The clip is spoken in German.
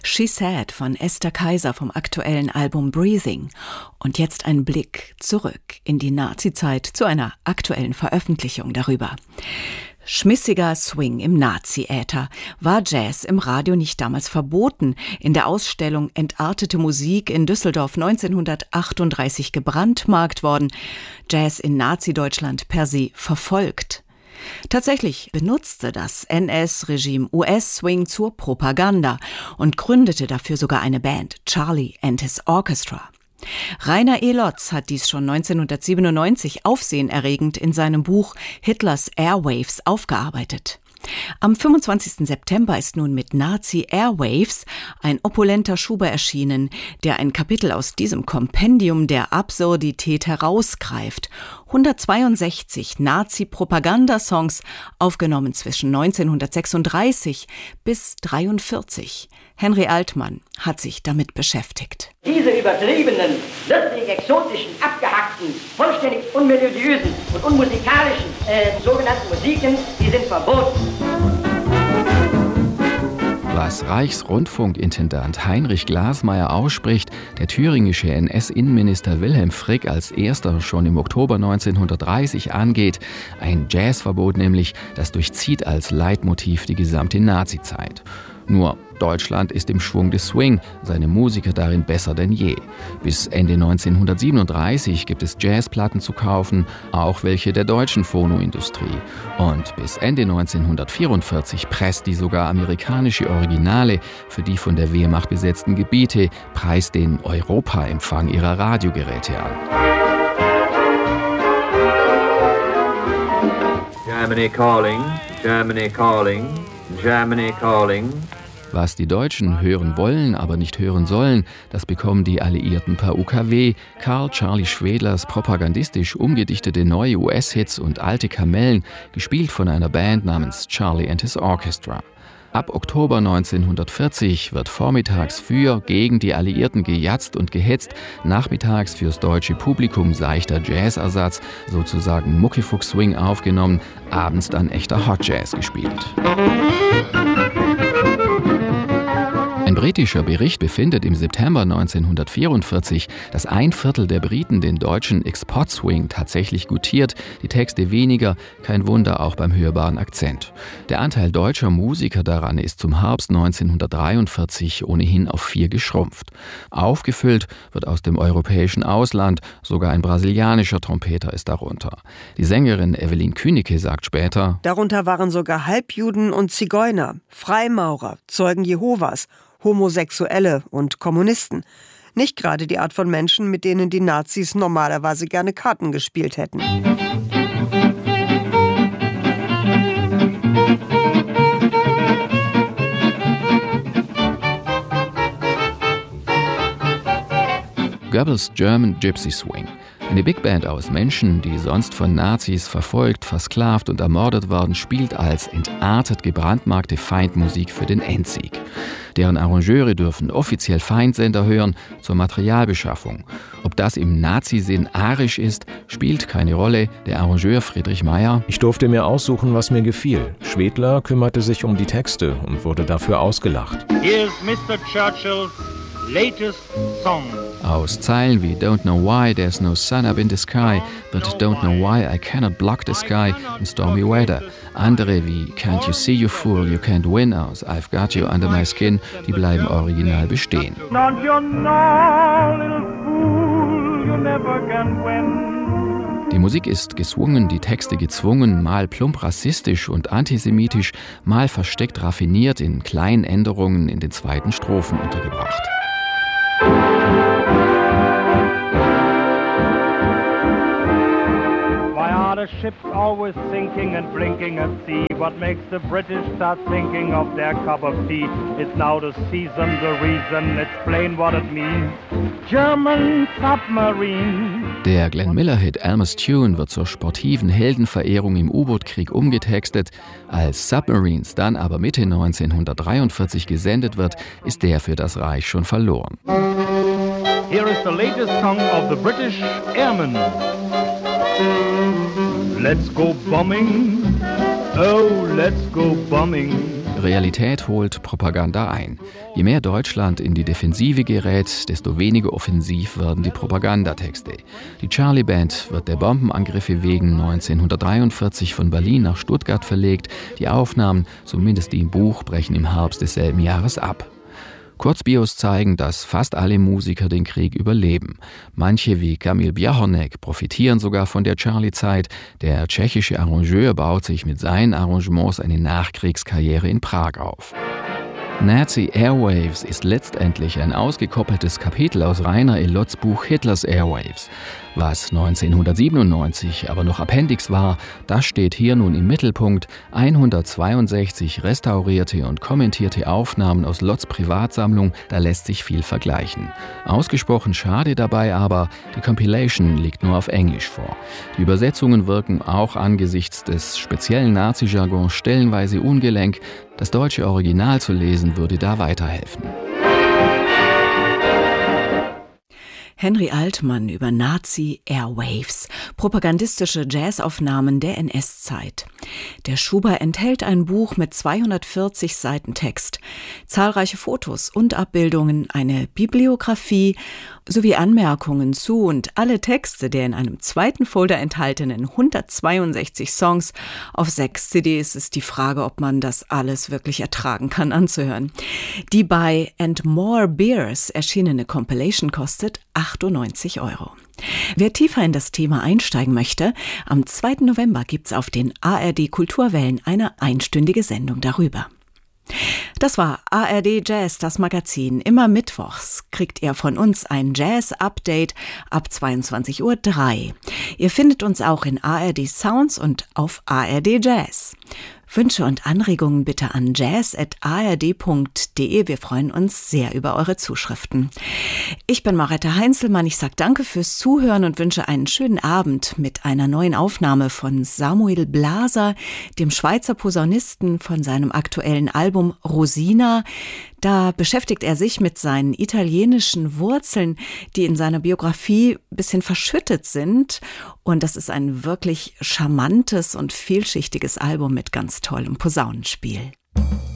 She Said von Esther Kaiser vom aktuellen Album Breathing. Und jetzt ein Blick zurück in die Nazi-Zeit zu einer aktuellen Veröffentlichung darüber. Schmissiger Swing im Nazi-Äther. War Jazz im Radio nicht damals verboten? In der Ausstellung Entartete Musik in Düsseldorf 1938 gebrandmarkt worden? Jazz in Nazi-Deutschland per se verfolgt? Tatsächlich benutzte das NS-Regime US-Swing zur Propaganda und gründete dafür sogar eine Band, Charlie and his Orchestra. Rainer E. Lotz hat dies schon 1997 aufsehenerregend in seinem Buch Hitlers Airwaves aufgearbeitet. Am 25. September ist nun mit Nazi Airwaves ein opulenter Schuber erschienen, der ein Kapitel aus diesem Kompendium der Absurdität herausgreift. 162 Nazi-Propagandasongs, aufgenommen zwischen 1936 bis 1943. Henry Altmann hat sich damit beschäftigt. Diese übertriebenen, wirklich exotischen, abgehackten, vollständig unmelodiösen und unmusikalischen sogenannten Musiken, die sind verboten. Was Reichsrundfunkintendant Heinrich Glasmeier ausspricht, der thüringische NS-Innenminister Wilhelm Frick als erster schon im Oktober 1930 angeht, ein Jazzverbot nämlich, das durchzieht als Leitmotiv die gesamte Nazizeit. Nur Deutschland ist im Schwung des Swing, seine Musiker darin besser denn je. Bis Ende 1937 gibt es Jazzplatten zu kaufen, auch welche der deutschen Phonoindustrie. Und bis Ende 1944 presst die sogar amerikanische Originale für die von der Wehrmacht besetzten Gebiete preist den Europaempfang ihrer Radiogeräte an. Germany calling, Germany calling, Germany calling. Was die Deutschen hören wollen, aber nicht hören sollen, das bekommen die Alliierten per UKW. Karl Charlie Schwedlers propagandistisch umgedichtete neue US-Hits und alte Kamellen, gespielt von einer Band namens Charlie and his Orchestra. Ab Oktober 1940 wird vormittags gegen die Alliierten gejatzt und gehetzt, nachmittags fürs deutsche Publikum seichter Jazzersatz, sozusagen Muckifuck-Swing aufgenommen, abends dann echter Hot Jazz gespielt. Ein britischer Bericht befindet im September 1944, dass 1/4 der Briten den deutschen Export-Swing tatsächlich gutiert, die Texte weniger, kein Wunder auch beim hörbaren Akzent. Der Anteil deutscher Musiker daran ist zum Herbst 1943 ohnehin auf 4 geschrumpft. Aufgefüllt wird aus dem europäischen Ausland, sogar ein brasilianischer Trompeter ist darunter. Die Sängerin Evelyn Künicke sagt später: Darunter waren sogar Halbjuden und Zigeuner, Freimaurer, Zeugen Jehovas, Homosexuelle und Kommunisten. Nicht gerade die Art von Menschen, mit denen die Nazis normalerweise gerne Karten gespielt hätten. Goebbels German Gypsy Swing. Eine Big Band aus Menschen, die sonst von Nazis verfolgt, versklavt und ermordet waren, spielt als entartet gebrandmarkte Feindmusik für den Endsieg. Deren Arrangeure dürfen offiziell Feindsender hören zur Materialbeschaffung. Ob das im Nazi-Sinn arisch ist, spielt keine Rolle. Der Arrangeur Friedrich Meyer: Ich durfte mir aussuchen, was mir gefiel. Schwedler kümmerte sich um die Texte und wurde dafür ausgelacht. Here's Mr. Churchill's latest song. Aus Zeilen wie Don't Know Why There's No Sun Up in the Sky wird Don't Know Why I Cannot Block the Sky in Stormy Weather. Andere wie Can't You See You Fool You Can't Win aus I've Got You Under My Skin, die bleiben original bestehen. Don't you know, little fool, you never can win. Die Musik ist geswungen, die Texte gezwungen, mal plump rassistisch und antisemitisch, mal versteckt raffiniert in kleinen Änderungen in den zweiten Strophen untergebracht. Why are the ships always sinking and blinking at sea? What makes the British start thinking of their cup of tea? It's now the season, the reason, explain what it means. German submarine. Der Glenn Miller-Hit Elmer's Tune wird zur sportiven Heldenverehrung im U-Boot-Krieg umgetextet. Als Submarines dann aber Mitte 1943 gesendet wird, ist der für das Reich schon verloren. Here is the latest song of the British Airmen. Let's go bombing, oh let's go bombing. Realität holt Propaganda ein. Je mehr Deutschland in die Defensive gerät, desto weniger offensiv werden die Propagandatexte. Die Charlie Band wird der Bombenangriffe wegen 1943 von Berlin nach Stuttgart verlegt. Die Aufnahmen, zumindest die im Buch, brechen im Herbst desselben Jahres ab. Kurzbios zeigen, dass fast alle Musiker den Krieg überleben. Manche wie Kamil Běhounek profitieren sogar von der Charlie-Zeit. Der tschechische Arrangeur baut sich mit seinen Arrangements eine Nachkriegskarriere in Prag auf. Nazi Airwaves ist letztendlich ein ausgekoppeltes Kapitel aus Rainer Elotts Buch Hitlers Airwaves. Was 1997 aber noch Appendix war, das steht hier nun im Mittelpunkt. 162 restaurierte und kommentierte Aufnahmen aus Lotts Privatsammlung, da lässt sich viel vergleichen. Ausgesprochen schade dabei aber, die Compilation liegt nur auf Englisch vor. Die Übersetzungen wirken auch angesichts des speziellen Nazi-Jargons stellenweise ungelenk. Das deutsche Original zu lesen würde da weiterhelfen. Henry Altmann über Nazi Airwaves, propagandistische Jazzaufnahmen der NS-Zeit. Der Schuber enthält ein Buch mit 240 Seiten Text, zahlreiche Fotos und Abbildungen, eine Bibliografie sowie Anmerkungen zu und alle Texte der in einem zweiten Folder enthaltenen 162 Songs. Auf 6 CDs ist die Frage, ob man das alles wirklich ertragen kann anzuhören. Die bei And More Beers erschienene Compilation kostet 98 €. Wer tiefer in das Thema einsteigen möchte, am 2. November gibt's auf den ARD Kulturwellen eine einstündige Sendung darüber. Das war ARD Jazz, das Magazin. Immer mittwochs kriegt ihr von uns ein Jazz-Update ab 22:03 Uhr. Ihr findet uns auch in ARD Sounds und auf ARD Jazz. Wünsche und Anregungen bitte an jazz@ard.de. Wir freuen uns sehr über eure Zuschriften. Ich bin Maretta Heinzelmann. Ich sage danke fürs Zuhören und wünsche einen schönen Abend mit einer neuen Aufnahme von Samuel Blaser, dem Schweizer Posaunisten, von seinem aktuellen Album Rosina. Da beschäftigt er sich mit seinen italienischen Wurzeln, die in seiner Biografie ein bisschen verschüttet sind. Und das ist ein wirklich charmantes und vielschichtiges Album mit ganz tollem Posaunenspiel.